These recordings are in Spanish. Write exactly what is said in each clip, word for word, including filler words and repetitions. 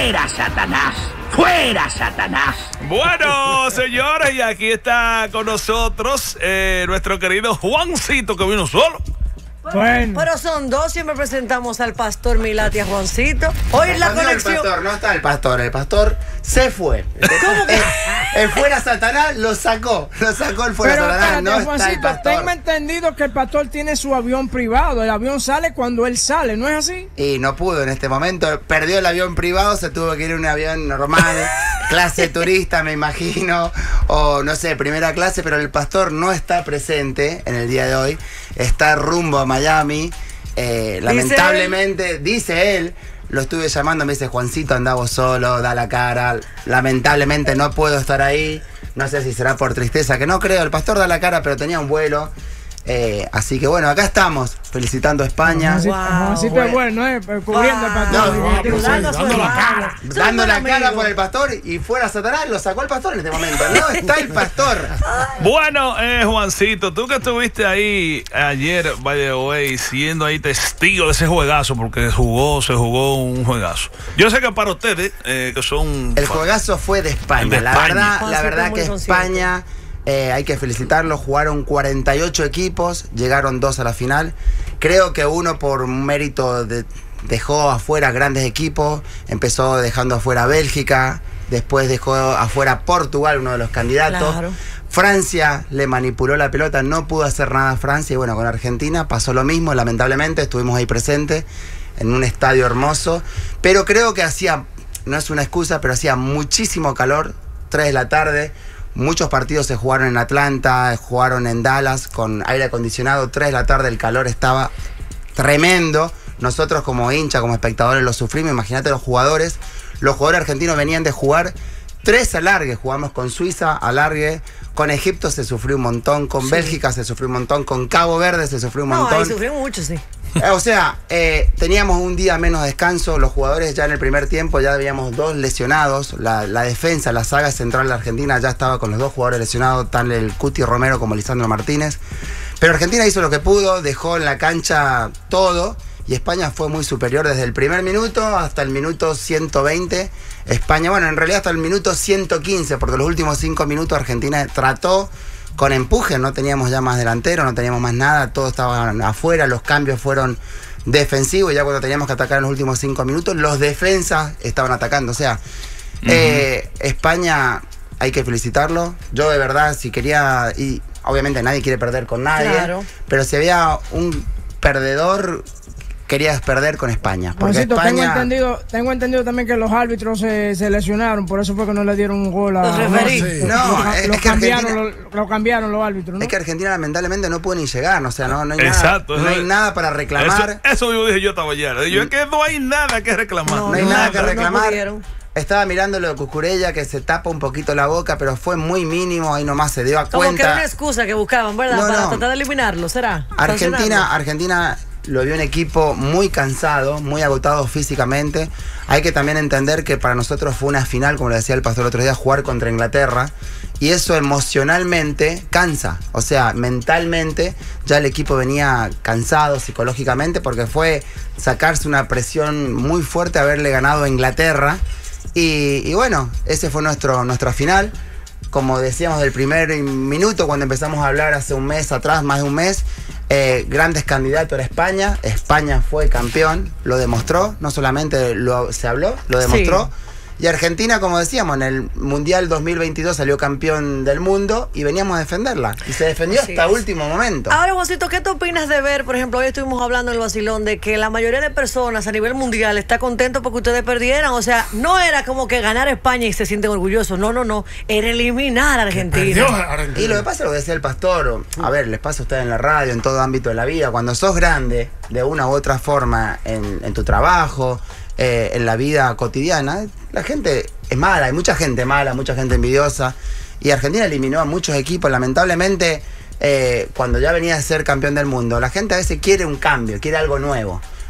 ¡Fuera, Satanás! ¡Fuera, Satanás! Bueno, señores, y aquí está con nosotros eh, nuestro querido Juancito, que vino solo. Bueno. Pero son dos, siempre presentamos al pastor Milati y a Juancito. Hoy es la No, conexión. el pastor, no está el pastor, el pastor se fue. ¿Cómo que? El, el fuera Satanás lo sacó, lo sacó el fuera Pero Satanás, espérate, no está el Juancito, pastor. tengo entendido que el pastor tiene su avión privado. El avión sale cuando él sale, ¿no es así? Y no pudo en este momento, perdió el avión privado, se tuvo que ir en un avión normal, clase turista me imagino, o no sé, primera clase, pero el pastor no está presente en el día de hoy, está rumbo a Miami, eh, lamentablemente, dice él, lo estuve llamando, me dice, Juancito, anda vos solo, da la cara, lamentablemente no puedo estar ahí, no sé si será por tristeza, que no creo, el pastor da la cara, pero tenía un vuelo. Eh, así que bueno, acá estamos, felicitando a España. Juancito, Wow, Juancito bueno. es bueno, ¿eh? Cubriendo Wow. el pastor. No, Igual que no, nosotros. dando dando la cara. Dando la cara amigo. por el pastor y fuera Satanás, lo sacó el pastor en este momento. No está el pastor. Bueno, eh, Juancito, tú que estuviste ahí ayer, by the way, siendo ahí testigo de ese juegazo, porque jugó, se jugó un juegazo. Yo sé que para ustedes, eh, que son... El juegazo fue de España. De La España. verdad, Juan, la sí, verdad estoy que muy consciente. España, eh, hay que felicitarlo, jugaron cuarenta y ocho equipos, llegaron dos a la final. Creo que uno por mérito de- dejó afuera grandes equipos, empezó dejando afuera a Bélgica, después dejó afuera Portugal, uno de los candidatos. Claro. Francia le manipuló la pelota, no pudo hacer nada a Francia y bueno, con Argentina pasó lo mismo, lamentablemente, estuvimos ahí presentes en un estadio hermoso, pero creo que hacía, no es una excusa, pero hacía muchísimo calor, tres de la tarde, muchos partidos se jugaron en Atlanta, jugaron en Dallas con aire acondicionado, tres de la tarde el calor estaba tremendo, nosotros como hincha, como espectadores lo sufrimos, imagínate los jugadores, los jugadores argentinos venían de jugar tres alargues, jugamos con Suiza, alargue, con Egipto se sufrió un montón, con Sí. Bélgica se sufrió un montón, con Cabo Verde se sufrió un No, montón. ahí sufrimos mucho, sí. Eh, O sea, eh, teníamos un día menos de descanso, los jugadores ya en el primer tiempo ya habíamos dos lesionados, la, la defensa, la saga central de Argentina ya estaba con los dos jugadores lesionados, tanto el Cuti Romero como Lisandro Martínez, pero Argentina hizo lo que pudo, dejó en la cancha todo y España fue muy superior desde el primer minuto hasta el minuto ciento veinte. España, bueno, en realidad hasta el minuto ciento quince, porque los últimos cinco minutos Argentina trató con empuje, no teníamos ya más delantero, no teníamos más nada, todo estaba afuera, los cambios fueron defensivos, ya cuando teníamos que atacar en los últimos cinco minutos, los defensas estaban atacando, o sea, uh-huh. eh, España hay que felicitarlo, yo de verdad, si quería, y obviamente nadie quiere perder con nadie, Claro. pero si había un perdedor, querías perder con España, porque Juancito, España... tengo entendido, tengo entendido también que los árbitros se, se lesionaron, por eso fue que no le dieron un gol a... Los referí. Sí. No, lo, es lo que cambiaron, Argentina- lo, lo cambiaron los árbitros, ¿no? Es que Argentina lamentablemente no pudo ni llegar, o sea, no, no hay, Exacto, nada, no eso- hay nada para reclamar. Eso, eso yo dije yo estaba ayer. Yo es que no hay nada que reclamar. No hay No, nada no, que no reclamar. pudieron. Estaba mirando lo de Cucurella, que se tapa un poquito la boca, pero fue muy mínimo, ahí nomás se dio a Como que era cuenta. una excusa que buscaban, ¿verdad? No, Para no. tratar de eliminarlo, ¿será? Argentina, Sancionarlo. Argentina lo vio un equipo muy cansado, muy agotado físicamente. Hay que también entender que para nosotros fue una final, como le decía el pastor el otro día, jugar contra Inglaterra. Y eso emocionalmente cansa. O sea, mentalmente ya el equipo venía cansado psicológicamente porque fue sacarse una presión muy fuerte haberle ganado a Inglaterra. Y, y bueno, ese fue nuestro, nuestra final. Como decíamos del primer minuto, cuando empezamos a hablar hace un mes atrás, más de un mes, eh, grandes candidatos era España. España fue campeón, lo demostró, no solamente lo, se habló, lo demostró. Sí. Y Argentina, como decíamos, en el Mundial dos mil veintidós salió campeón del mundo y veníamos a defenderla. Y se defendió Así hasta es. último momento. Ahora, Juancito, ¿qué te opinas de ver, por ejemplo, hoy estuvimos hablando en el vacilón de que la mayoría de personas a nivel mundial está contento porque ustedes perdieran? O sea, no era como que ganar España y se sienten orgullosos, no, no, no, era eliminar a Argentina. Y lo que pasa es lo que decía el pastor, a ver, les pasa a ustedes en la radio, en todo ámbito de la vida, cuando sos grande, de una u otra forma, en, en tu trabajo, eh, en la vida cotidiana, la gente es mala, hay mucha gente mala, mucha gente envidiosa, y Argentina eliminó a muchos equipos, lamentablemente, eh, cuando ya venía a ser campeón del mundo, la gente a veces quiere un cambio, quiere algo nuevo.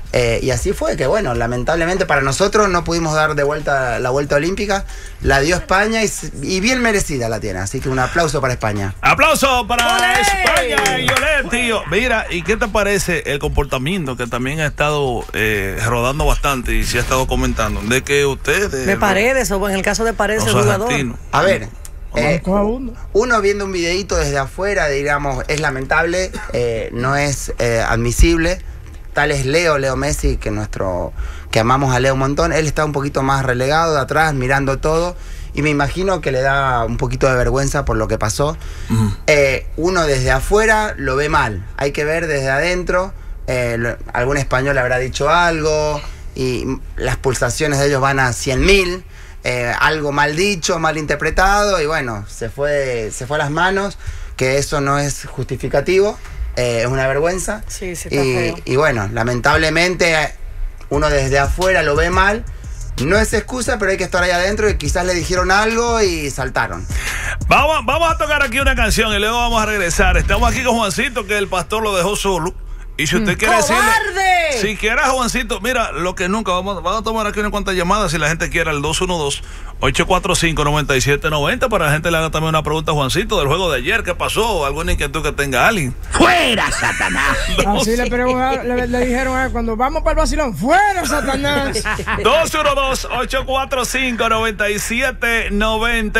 Eh, y así fue, que bueno, lamentablemente para nosotros no pudimos dar de vuelta la vuelta olímpica, la dio España y, y bien merecida la tiene, así que un aplauso para España. Aplauso para ¡Olé! España y olé, tío. Mira, ¿y qué te parece el comportamiento que también ha estado eh, rodando bastante y se ha estado comentando? De que ustedes... De Paredes, o en el caso de Paredes, el los jugador. argentinos. A ver, eh, Cada uno. uno viendo un videíto desde afuera, digamos, es lamentable, eh, no es eh, admisible. Tal es Leo, Leo Messi, que nuestro, que amamos a Leo un montón. Él está un poquito más relegado de atrás, mirando todo. Y me imagino que le da un poquito de vergüenza por lo que pasó. Uh-huh. eh, uno desde afuera lo ve mal. Hay que ver desde adentro. Eh, lo, algún español habrá dicho algo. Y las pulsaciones de ellos van a cien mil. Eh, algo mal dicho, mal interpretado. Y bueno, se fue, se fue a las manos. Que eso no es justificativo. Eh, es una vergüenza. Sí, sí, está y, feo. y bueno, lamentablemente uno desde afuera lo ve mal. No es excusa, pero hay que estar ahí adentro y quizás le dijeron algo y saltaron. Vamos, vamos a tocar aquí una canción y luego vamos a regresar. Estamos aquí con Juancito, que el pastor lo dejó solo. Y si usted quiere decirle, ¡cobarde! si quiere a Juancito, mira, lo que nunca, vamos, vamos a tomar aquí unas cuantas llamadas si la gente quiere al dos uno dos, ocho cuatro cinco, nueve siete nueve cero para que la gente le haga también una pregunta a Juancito del juego de ayer, ¿qué pasó? ¿Alguna inquietud que tenga alguien? ¡Fuera, Satanás! Así le, preguntaron, le, le dijeron a él cuando vamos para el vacilón, ¡fuera, Satanás! dos uno dos, ocho cuatro cinco, nueve siete nueve cero